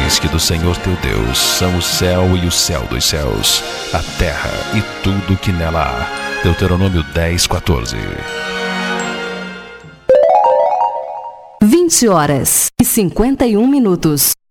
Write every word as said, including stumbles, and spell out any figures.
Eis que do Senhor teu Deus são o céu e o céu dos céus, a terra e tudo que nela há. Deuteronômio dez, quatorze. vinte horas e cinquenta e um minutos.